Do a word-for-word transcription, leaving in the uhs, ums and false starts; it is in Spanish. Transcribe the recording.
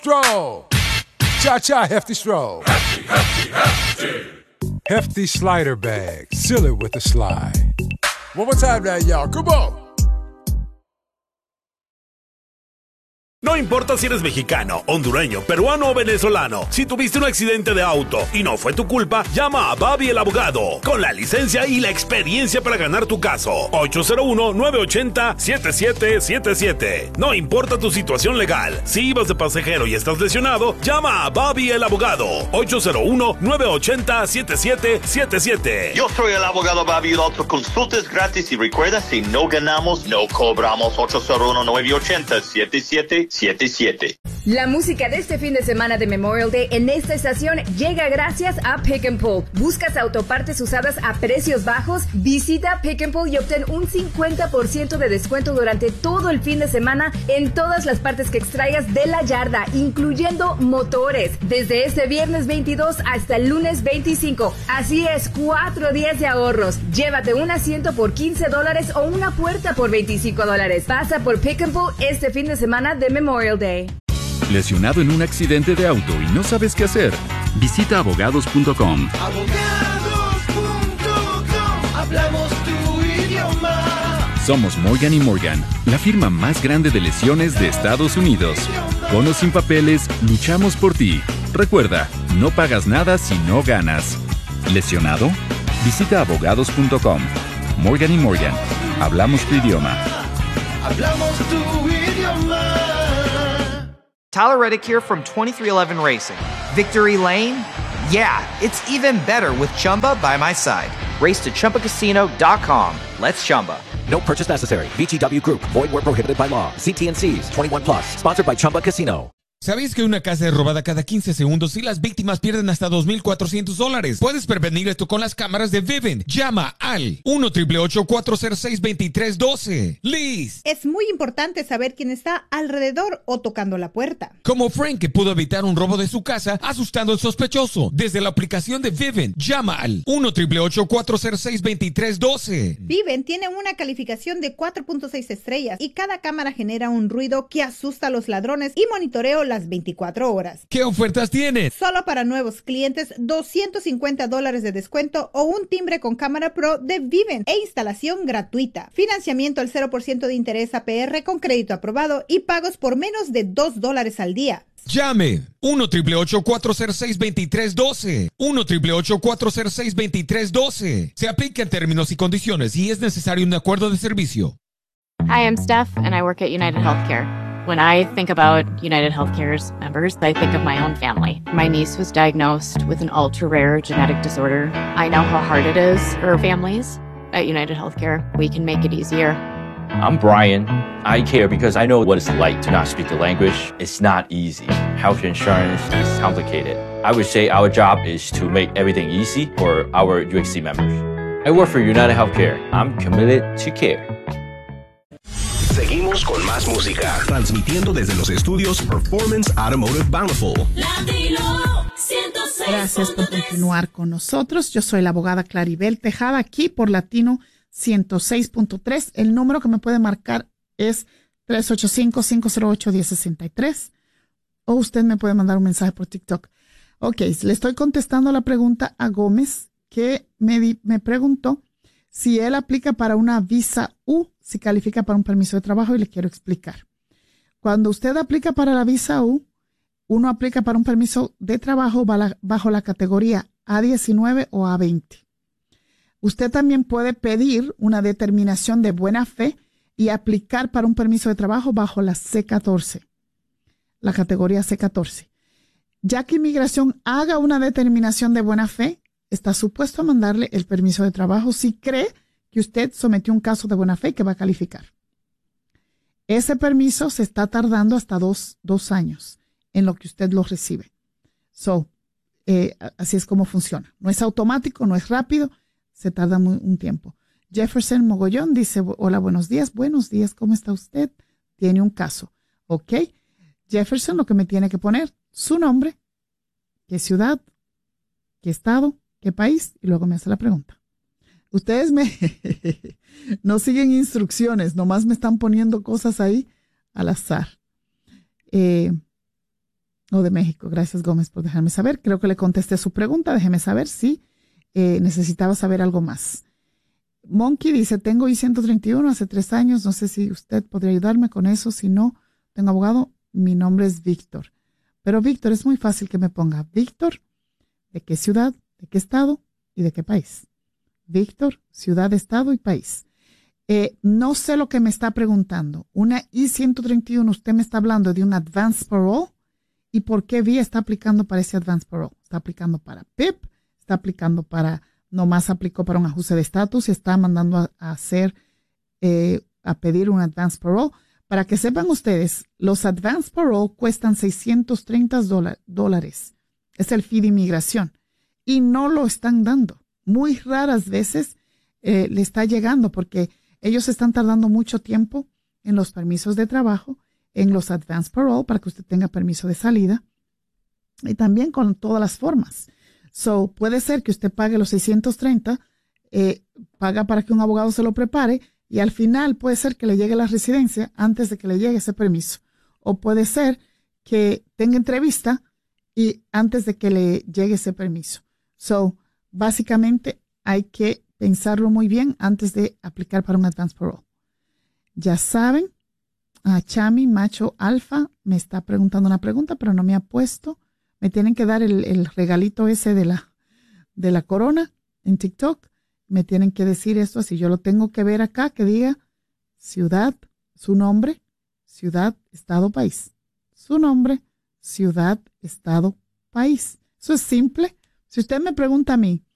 Stroll. Cha-cha, Hefty Stroll. Hefty, hefty, hefty. Hefty Slider Bag. Seal it with a slide. One more time now, y'all. Come on. No importa si eres mexicano, hondureño, peruano o venezolano. Si tuviste un accidente de auto y no fue tu culpa, llama a Bobby el abogado. Con la licencia y la experiencia para ganar tu caso. ocho cero uno, nueve ocho cero, siete siete siete siete. No importa tu situación legal. Si ibas de pasajero y estás lesionado, llama a Bobby el abogado. ocho cero uno, nueve ocho cero, siete siete siete siete. Yo soy el abogado Bobby Loto. Consultas gratis y recuerda, si no ganamos, no cobramos. ocho cero uno, nueve ocho cero, siete siete siete siete. La música de este fin de semana de Memorial Day en esta estación llega gracias a Pick and Pull. ¿Buscas autopartes usadas a precios bajos? Visita Pick and Pull y obtén un cincuenta por ciento de descuento durante todo el fin de semana en todas las partes que extraigas de la yarda, incluyendo motores, desde este viernes veintidós hasta el lunes veinticinco. Así es, cuatro días de ahorros. Llévate un asiento por quince dólares o una puerta por veinticinco dólares. Pasa por Pick and Pull este fin de semana de Memorial Day. ¿Lesionado en un accidente de auto y no sabes qué hacer? Visita abogados punto com. Abogados punto com. Hablamos tu idioma. Somos Morgan y Morgan, la firma más grande de lesiones de Estados Unidos. Con o sin papeles, luchamos por ti. Recuerda, no pagas nada si no ganas. ¿Lesionado? Visita abogados punto com. Morgan y Morgan, hablamos tu idioma. Hablamos tu idioma. Tyler Reddick here from twenty-three eleven Racing. Victory Lane? Yeah, it's even better with Chumba by my side. Race to Chumba Casino dot com. Let's Chumba. No purchase necessary. V G W Group. Void where prohibited by law. C T and C's. twenty-one plus. Sponsored by Chumba Casino. ¿Sabéis que una casa es robada cada quince segundos y las víctimas pierden hasta dos mil cuatrocientos dólares? Puedes prevenir esto con las cámaras de Vivint. Llama al uno, ocho ocho ocho, cuatro cero seis, dos tres uno dos. Liz. Es muy importante saber quién está alrededor o tocando la puerta. Como Frank, que pudo evitar un robo de su casa asustando al sospechoso. Desde la aplicación de Vivint, llama al uno, ocho ocho ocho, cuatro cero seis, dos tres uno dos. Vivint tiene una calificación de cuatro punto seis estrellas y cada cámara genera un ruido que asusta a los ladrones y monitoreo las veinticuatro horas. ¿Qué ofertas tienes? Solo para nuevos clientes, doscientos cincuenta dólares de descuento o un timbre con cámara pro de Vivint e instalación gratuita. Financiamiento al cero por ciento de interés A P R con crédito aprobado y pagos por menos de dos dólares al día. Llame uno, ocho ocho ocho, cuatro cero seis, dos tres uno dos. uno, ocho ocho ocho, cuatro cero seis, dos tres uno dos. Se aplica en términos y condiciones y es necesario un acuerdo de servicio. Hi, I'm Steph and I work at United Healthcare. When I think about United Healthcare's members, I think of my own family. My niece was diagnosed with an ultra-rare genetic disorder. I know how hard it is for families. At United Healthcare, we can make it easier. I'm Brian. I care because I know what it's like to not speak the language. It's not easy. Health insurance is complicated. I would say our job is to make everything easy for our U H C members. I work for United Healthcare. I'm committed to care. Seguimos con más música, transmitiendo desde los estudios Performance Automotive Bountiful. Latino ciento seis. Gracias por continuar con nosotros. Yo soy la abogada Claribel Tejada, aquí por Latino ciento seis punto tres. El número que me puede marcar es tres ocho cinco, cinco cero ocho, uno cero seis tres o usted me puede mandar un mensaje por TikTok. Ok, le estoy contestando la pregunta a Gómez, que me, di, me preguntó si él aplica para una visa U, si califica para un permiso de trabajo, y le quiero explicar. Cuando usted aplica para la visa U, uno aplica para un permiso de trabajo bajo la categoría A diecinueve o A veinte. Usted también puede pedir una determinación de buena fe y aplicar para un permiso de trabajo bajo la C catorce, la categoría C catorce. Ya que Inmigración haga una determinación de buena fe, está supuesto a mandarle el permiso de trabajo si cree que usted sometió un caso de buena fe y que va a calificar. Ese permiso se está tardando hasta dos, dos años en lo que usted lo recibe. So, eh, así es como funciona. No es automático, no es rápido, se tarda muy, un tiempo. Jefferson Mogollón dice, hola, buenos días. Buenos días, ¿cómo está usted? Tiene un caso. Ok. Jefferson, lo que me tiene que poner, su nombre, qué ciudad, qué estado, qué país, y luego me hace la pregunta. Ustedes me no siguen instrucciones, nomás me están poniendo cosas ahí al azar. Eh, O de México. Gracias, Gómez, por dejarme saber. Creo que le contesté su pregunta. Déjeme saber si eh, necesitaba saber algo más. Monkey dice, tengo I ciento treinta y uno hace tres años. No sé si usted podría ayudarme con eso. Si no, tengo abogado. Mi nombre es Víctor. Pero Víctor, es muy fácil que me ponga Víctor, ¿de qué ciudad, de qué estado y de qué país? Víctor, ciudad, estado y país. Eh, no sé lo que me está preguntando. Una I ciento treinta y uno, usted me está hablando de un advance parole. ¿Y por qué vía está aplicando para ese advance parole? Está aplicando para P I P, está aplicando para, nomás aplicó para un ajuste de estatus y está mandando a, a hacer, eh, a pedir un advance parole. Para que sepan ustedes, los advance parole cuestan seiscientos treinta dólares. Es el fee de inmigración. Y no lo están dando. Muy raras veces eh, le está llegando porque ellos están tardando mucho tiempo en los permisos de trabajo, en los advance parole para que usted tenga permiso de salida y también con todas las formas. So, puede ser que usted pague los seiscientos treinta, eh, paga para que un abogado se lo prepare y al final puede ser que le llegue la residencia antes de que le llegue ese permiso. O puede ser que tenga entrevista y antes de que le llegue ese permiso. So, básicamente hay que pensarlo muy bien antes de aplicar para un advance parole. Ya saben, a Chami Macho Alfa me está preguntando una pregunta, pero no me ha puesto. Me tienen que dar el, el regalito ese de la, de la corona en TikTok. Me tienen que decir esto, así yo lo tengo que ver acá, que diga ciudad, su nombre, ciudad, estado, país. Su nombre, ciudad, estado, país. Eso es simple. Si usted me pregunta a mí,